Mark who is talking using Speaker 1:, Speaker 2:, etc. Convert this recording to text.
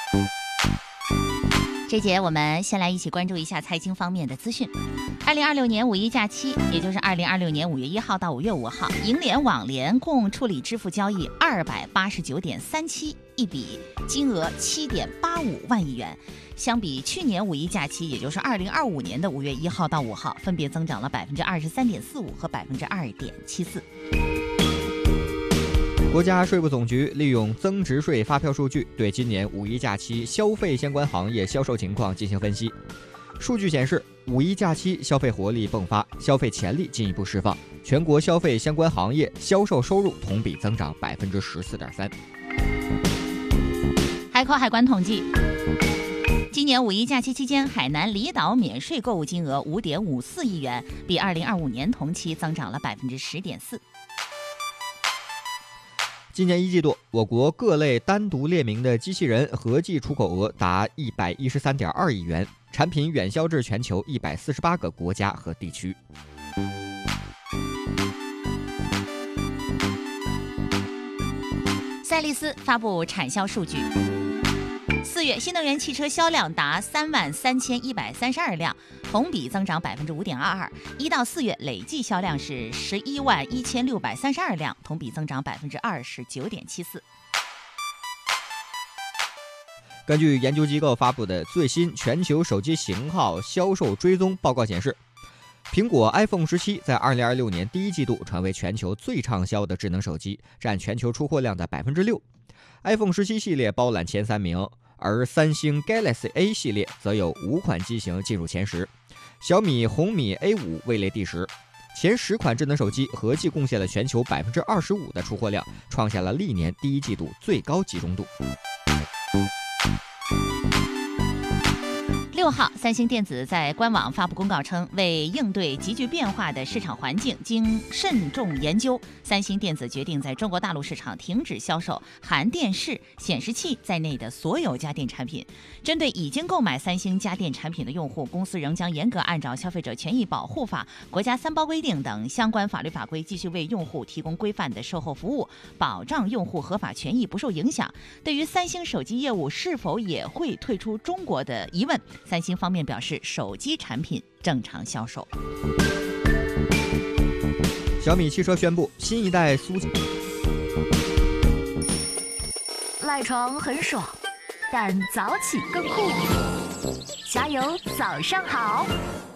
Speaker 1: 这节我们先来一起关注一下财经方面的资讯。2026年五一假期，也就是2026年5月1号到5月5号，银联、网联共处理支付交易289.37亿笔，金额7.85万亿元。相比去年五一假期，也就是2025年的5月1号到5号，分别增长了23.45%和2.74%。
Speaker 2: 国家税务总局利用增值税发票数据，对今年五一假期消费相关行业销售情况进行分析。数据显示，五一假期消费活力迸发，消费潜力进一步释放，全国消费相关行业销售收入同比增长14.3%。
Speaker 1: 海口海关统计，今年五一假期期间，海南离岛免税购物金额5.54亿元，比2025年同期增长了10.4%。
Speaker 2: 今年一季度，我国各类单独列明的机器人合计出口额达113.2亿元，产品远销至全球148个国家和地区。
Speaker 1: 赛力斯发布产销数据，4月新能源汽车销量达33132辆，同比增长5.22%，1到4月累计销量是111632辆，同比增长29.74%。
Speaker 2: 根据研究机构发布的最新全球手机型号销售追踪报告显示，苹果 iPhone 17在2026年第一季度成为全球最畅销的智能手机，占全球出货量的6%。iPhone 17系列包揽前3名，而三星 Galaxy A 系列则有5款机型进入前10，小米红米 A5 位列第10。前10款智能手机合计贡献了全球25%的出货量，创下了历年第一季度最高集中度。
Speaker 1: 6号，三星电子在官网发布公告称，为应对急剧变化的市场环境，经慎重研究，三星电子决定在中国大陆市场停止销售含电视、显示器在内的所有家电产品。针对已经购买三星家电产品的用户，公司仍将严格按照《消费者权益保护法》、国家3包规定等相关法律法规，继续为用户提供规范的售后服务，保障用户合法权益不受影响。对于三星手机业务是否也会退出中国的疑问，三星方面表示，手机产品正常销售。
Speaker 2: 小米汽车宣布，新一代苏
Speaker 3: 赖床很爽，但早起更酷。加油，早上好。